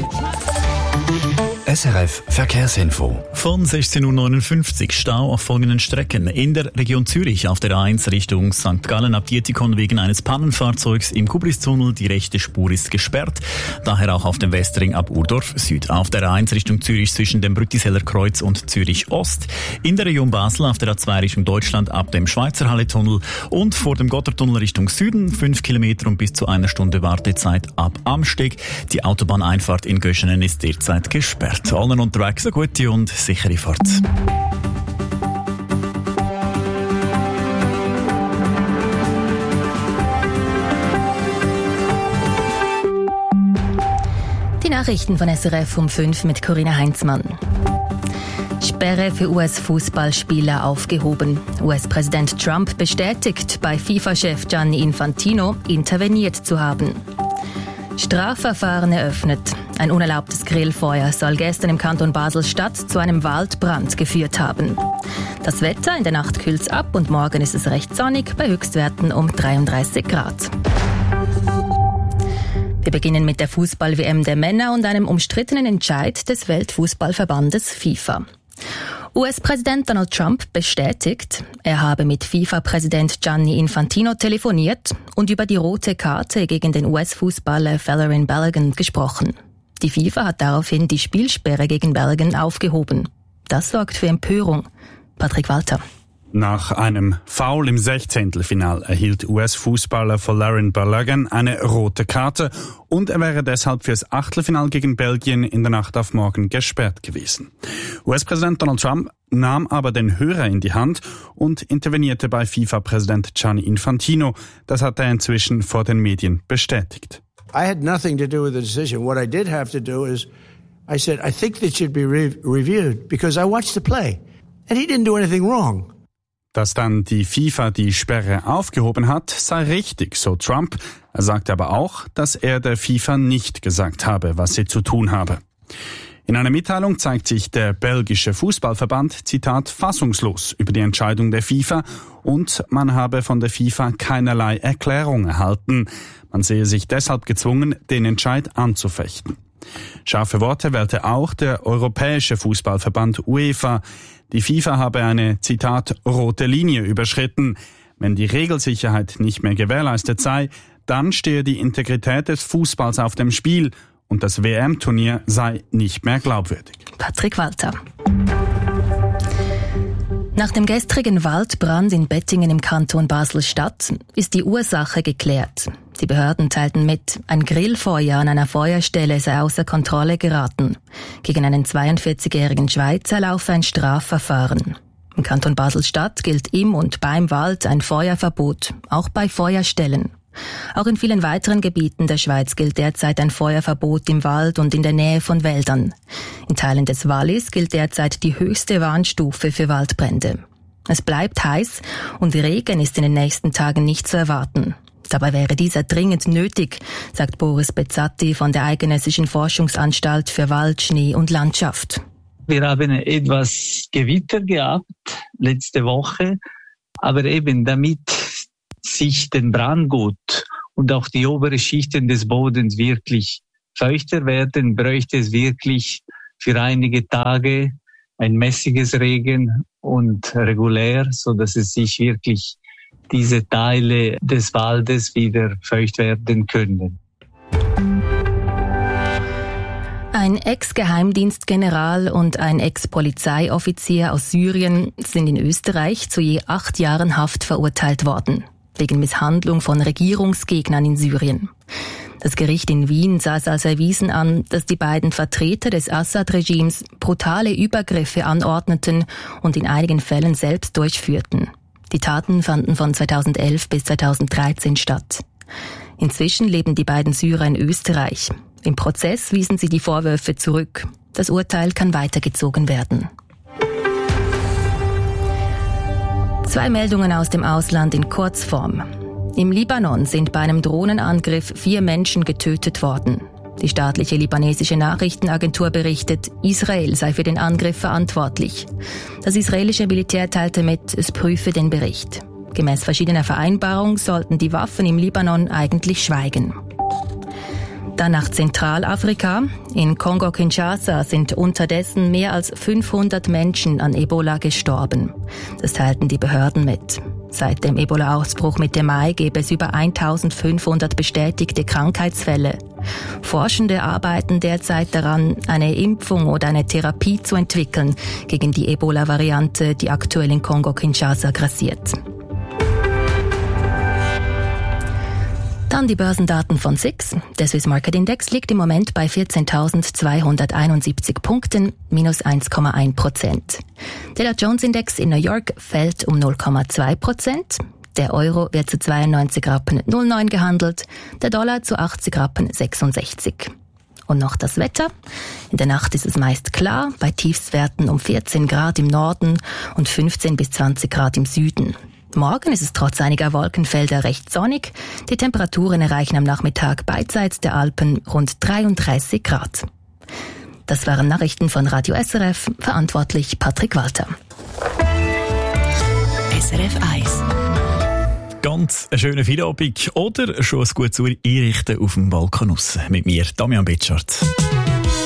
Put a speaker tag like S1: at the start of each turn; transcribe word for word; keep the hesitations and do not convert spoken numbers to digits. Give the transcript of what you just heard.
S1: S R F Verkehrsinfo.
S2: Von sechzehn Uhr neunundfünfzig Stau auf folgenden Strecken. In der Region Zürich auf der A eins Richtung Sankt Gallen ab Dietikon wegen eines Pannenfahrzeugs im Kubristunnel. Die rechte Spur ist gesperrt. Daher auch auf dem Westring ab Urdorf Süd. Auf der A eins Richtung Zürich zwischen dem Brüttiseller Kreuz und Zürich Ost. In der Region Basel auf der A zwei Richtung Deutschland ab dem Schweizerhalle-Tunnel. Und vor dem Gotthardtunnel Richtung Süden fünf Kilometer und bis zu einer Stunde Wartezeit ab Amsteg. Die Autobahneinfahrt in Göschenen ist derzeit gesperrt. Allen unterwegs eine gute und sichere Fahrt.
S3: Die Nachrichten von S R F um fünf mit Corinna Heinzmann. Sperre für U S-Fußballspieler aufgehoben. U S-Präsident Trump bestätigt, bei FIFA-Chef Gianni Infantino interveniert zu haben. Strafverfahren eröffnet. Ein unerlaubtes Grillfeuer soll gestern im Kanton Basel-Stadt zu einem Waldbrand geführt haben. Das Wetter: in der Nacht kühlt's ab und morgen ist es recht sonnig bei Höchstwerten um dreiunddreißig Grad. Wir beginnen mit der Fußball-W M der Männer und einem umstrittenen Entscheid des Weltfußballverbandes FIFA. U S-Präsident Donald Trump bestätigt, er habe mit FIFA-Präsident Gianni Infantino telefoniert und über die rote Karte gegen den U S-Fußballer Folarin Balogun gesprochen. Die FIFA hat daraufhin die Spielsperre gegen Balogun aufgehoben. Das sorgt für Empörung. Patrick Walter.
S4: Nach einem Foul im Sechzehntelfinal erhielt U S-Fußballer Folarin Balogun eine rote Karte und er wäre deshalb fürs Achtelfinal gegen Belgien in der Nacht auf morgen gesperrt gewesen. U S-Präsident Donald Trump nahm aber den Hörer in die Hand und intervenierte bei FIFA-Präsident Gianni Infantino. Das hat er inzwischen vor den Medien bestätigt.
S5: I had nothing to do with the decision. What I did have to do is, I said, I think that should be re- reviewed because I watched the play and he didn't do anything wrong.
S4: Dass dann die FIFA die Sperre aufgehoben hat, sei richtig, so Trump. Er sagte aber auch, dass er der FIFA nicht gesagt habe, was sie zu tun habe. In einer Mitteilung zeigt sich der belgische Fußballverband, Zitat, fassungslos über die Entscheidung der FIFA und man habe von der FIFA keinerlei Erklärung erhalten. Man sehe sich deshalb gezwungen, den Entscheid anzufechten. Scharfe Worte wählte auch der Europäische Fußballverband UEFA. Die FIFA habe eine, Zitat, rote Linie überschritten. Wenn die Regelsicherheit nicht mehr gewährleistet sei, dann stehe die Integrität des Fußballs auf dem Spiel und das W M-Turnier sei nicht mehr glaubwürdig.
S3: Patrick Walter. Nach dem gestrigen Waldbrand in Bettingen im Kanton Basel-Stadt ist die Ursache geklärt. Die Behörden teilten mit, ein Grillfeuer an einer Feuerstelle sei außer Kontrolle geraten. Gegen einen zweiundvierzigjährigen Schweizer laufe ein Strafverfahren. Im Kanton Basel-Stadt gilt im und beim Wald ein Feuerverbot, auch bei Feuerstellen. Auch in vielen weiteren Gebieten der Schweiz gilt derzeit ein Feuerverbot im Wald und in der Nähe von Wäldern. In Teilen des Wallis gilt derzeit die höchste Warnstufe für Waldbrände. Es bleibt heiß und Regen ist in den nächsten Tagen nicht zu erwarten. Dabei wäre dieser dringend nötig, sagt Boris Bezzatti von der Eidgenössischen Forschungsanstalt für Wald, Schnee und Landschaft.
S6: Wir haben etwas Gewitter gehabt letzte Woche, aber eben damit sich den Brandgut und auch die oberen Schichten des Bodens wirklich feuchter werden, bräuchte es wirklich für einige Tage ein mäßiges Regen und regulär, so dass es sich wirklich diese Teile des Waldes wieder feucht werden können.
S3: Ein Ex-Geheimdienstgeneral und ein Ex-Polizeioffizier aus Syrien sind in Österreich zu je acht Jahren Haft verurteilt worden, wegen Misshandlung von Regierungsgegnern in Syrien. Das Gericht in Wien sah es als erwiesen an, dass die beiden Vertreter des Assad-Regimes brutale Übergriffe anordneten und in einigen Fällen selbst durchführten. Die Taten fanden von zweitausendelf bis zweitausenddreizehn statt. Inzwischen leben die beiden Syrer in Österreich. Im Prozess wiesen sie die Vorwürfe zurück. Das Urteil kann weitergezogen werden. Zwei Meldungen aus dem Ausland in Kurzform. Im Libanon sind bei einem Drohnenangriff vier Menschen getötet worden. Die staatliche libanesische Nachrichtenagentur berichtet, Israel sei für den Angriff verantwortlich. Das israelische Militär teilte mit, es prüfe den Bericht. Gemäß verschiedener Vereinbarungen sollten die Waffen im Libanon eigentlich schweigen. Dann nach Zentralafrika. In Kongo-Kinshasa sind unterdessen mehr als fünfhundert Menschen an Ebola gestorben. Das teilten die Behörden mit. Seit dem Ebola-Ausbruch Mitte Mai gäbe es über eintausendfünfhundert bestätigte Krankheitsfälle. Forschende arbeiten derzeit daran, eine Impfung oder eine Therapie zu entwickeln gegen die Ebola-Variante, die aktuell in Kongo-Kinshasa grassiert. Dann die Börsendaten von S I X. Der Swiss Market Index liegt im Moment bei vierzehntausendzweihunderteinundsiebzig Punkten, minus eins Komma eins Prozent. Der Dow Jones Index in New York fällt um null Komma zwei Prozent. Der Euro wird zu zweiundneunzig Rappen null neun gehandelt, der Dollar zu achtzig Rappen sechsundsechzig. Und noch das Wetter. In der Nacht ist es meist klar, bei Tiefstwerten um vierzehn Grad im Norden und fünfzehn bis zwanzig Grad im Süden. Morgen ist es trotz einiger Wolkenfelder recht sonnig. Die Temperaturen erreichen am Nachmittag beidseits der Alpen rund dreiunddreißig Grad. Das waren Nachrichten von Radio S R F, verantwortlich Patrick Walter.
S1: S R F eins.
S2: Ganz einen schönen Feierabend oder schon ein gutes Einrichten auf dem Balkon raus. Mit mir, Damian Betschart.